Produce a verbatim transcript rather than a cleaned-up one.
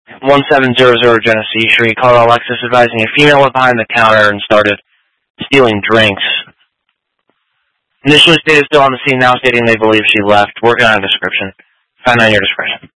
one seven zero zero Genesee Street, called Alexis advising a female went behind the counter and started stealing drinks. Initially stated still on the scene, now stating they believe she left. Working on a description. Find on your discretion.